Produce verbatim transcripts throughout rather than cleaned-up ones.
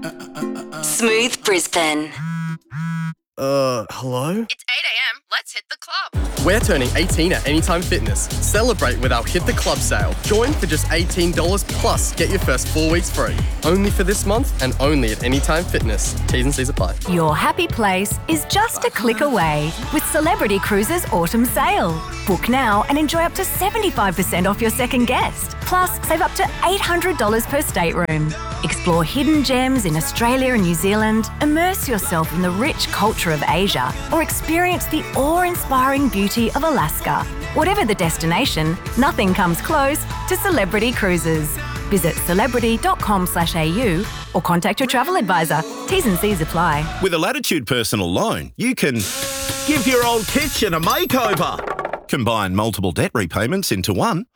Smooth Brisbane. Uh, hello? It's eight a.m. Let's hit the club. We're turning eighteen at Anytime Fitness. Celebrate with our Hit the Club sale. Join for just eighteen dollars plus get your first four weeks free. Only for this month and only at Anytime Fitness. T's and C's apply. Your happy place is just a click away with Celebrity Cruises Autumn Sale. Book now and enjoy up to seventy-five percent off your second guest. Plus, save up to eight hundred dollars per stateroom. Explore hidden gems in Australia and New Zealand, immerse yourself in the rich culture of Asia, or experience the awe-inspiring beauty of Alaska. Whatever the destination, nothing comes close to Celebrity Cruises. Visit celebrity dot com slash a u or contact your travel advisor. T's and C's apply. With a Latitude personal loan, you can give your old kitchen a makeover, combine multiple debt repayments into one,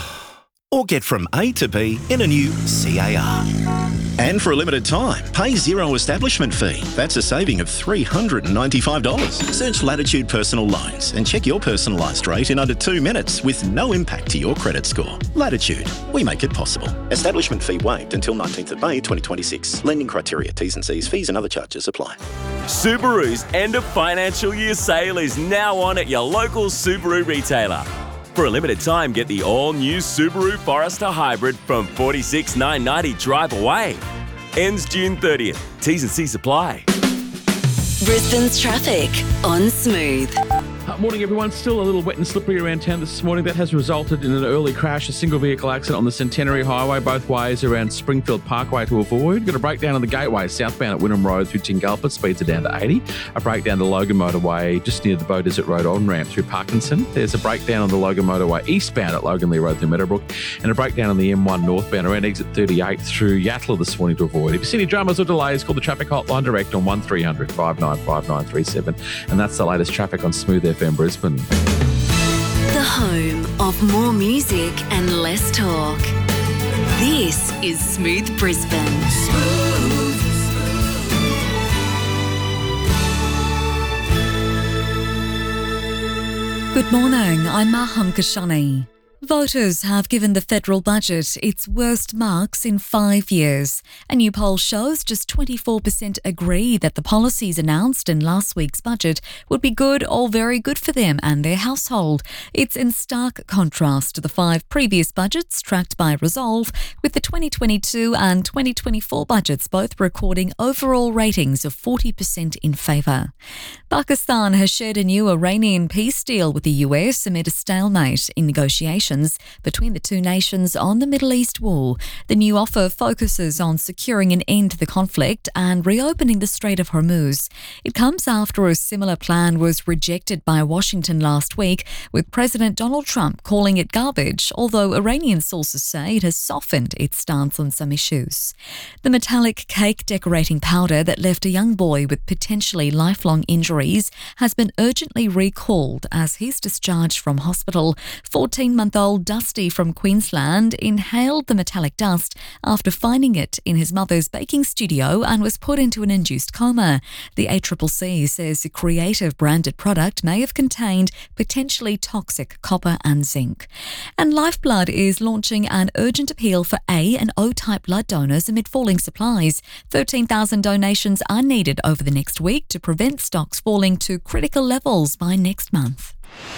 or get from A to B in a new C A R. And for a limited time, pay zero establishment fee. That's a saving of three hundred ninety-five dollars. Search Latitude Personal Loans and check your personalised rate in under two minutes with no impact to your credit score. Latitude, we make it possible. Establishment fee waived until nineteenth of May twenty twenty-six. Lending criteria, T's and C's, fees and other charges apply. Subaru's end of financial year sale is now on at your local Subaru retailer. For a limited time, get the all-new Subaru Forester Hybrid from forty-six thousand nine hundred ninety dollars drive away. Ends June thirtieth. T's and C's apply. Brisbane's traffic on Smooth. Uh, morning, everyone. Still a little wet and slippery around town this morning. That has resulted in an early crash, a single vehicle accident on the Centenary Highway, both ways around Springfield Parkway to avoid. Got a breakdown on the Gateway, southbound at Wynnum Road through Tingalpa, speeds are down to eighty. A breakdown to Logan Motorway just near the Bow Desert Road on-ramp through Parkinson. There's a breakdown on the Logan Motorway eastbound at Logan Lee Road through Meadowbrook, and a breakdown on the M one northbound around exit thirty-eight through Yatala this morning to avoid. If you see any dramas or delays, call the traffic hotline direct on one three hundred five nine five nine three seven. And that's the latest traffic on Smooth F M Brisbane. The home of more music and less talk. This is Smooth Brisbane. Smooth. Good morning, I'm Maham Kashani. Voters have given the federal budget its worst marks in five years. A new poll shows just twenty-four percent agree that the policies announced in last week's budget would be good or very good for them and their household. It's in stark contrast to the five previous budgets tracked by Resolve, with the twenty twenty-two and twenty twenty-four budgets both recording overall ratings of forty percent in favour. Pakistan has shared a new Iranian peace deal with the U S amid a stalemate in negotiations between the two nations on the Middle East war. The new offer focuses on securing an end to the conflict and reopening the Strait of Hormuz. It comes after a similar plan was rejected by Washington last week, with President Donald Trump calling it garbage, although Iranian sources say it has softened its stance on some issues. The metallic cake decorating powder that left a young boy with potentially lifelong injuries has been urgently recalled as he's discharged from hospital. fourteen-month-old Dusty from Queensland inhaled the metallic dust after finding it in his mother's baking studio and was put into an induced coma. The A C C C says the creative branded product may have contained potentially toxic copper and zinc. And Lifeblood is launching an urgent appeal for A and O-type blood donors amid falling supplies. thirteen thousand donations are needed over the next week to prevent stocks falling to critical levels by next month.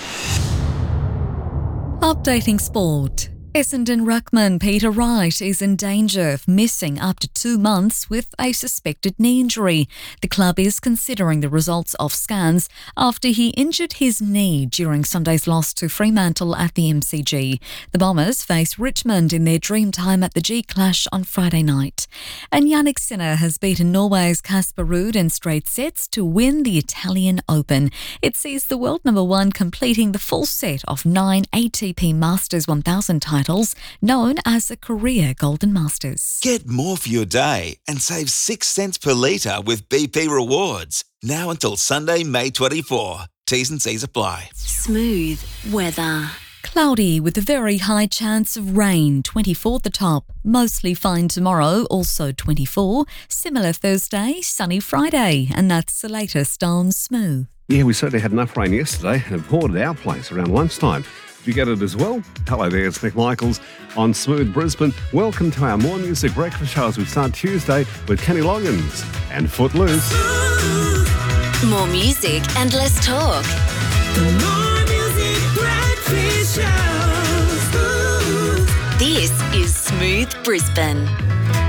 Updating sport. Essendon ruckman Peter Wright is in danger of missing up to two months with a suspected knee injury. The club is considering the results of scans after he injured his knee during Sunday's loss to Fremantle at the M C G. The Bombers face Richmond in their dream time at the G Clash on Friday night. And Jannik Sinner has beaten Norway's Casper Ruud in straight sets to win the Italian Open. It sees the world number one completing the full set of nine A T P Masters one thousand titles, known as the Korea Golden Masters. Get more for your day and save six cents per litre with B P Rewards. Now until Sunday, May twenty-fourth. T's and C's apply. Smooth weather. Cloudy with a very high chance of rain, twenty-four at the top. Mostly fine tomorrow, also twenty-four. Similar Thursday, sunny Friday. And that's the latest on Smooth. Yeah, we certainly had enough rain yesterday and it poured at our place around lunchtime. Did you get it as well? Hello there, it's Nick Michaels on Smooth Brisbane. Welcome to our More Music Breakfast Show as we start Tuesday with Kenny Loggins and Footloose. More music and less talk. The More Music Breakfast Show. This is Smooth Brisbane.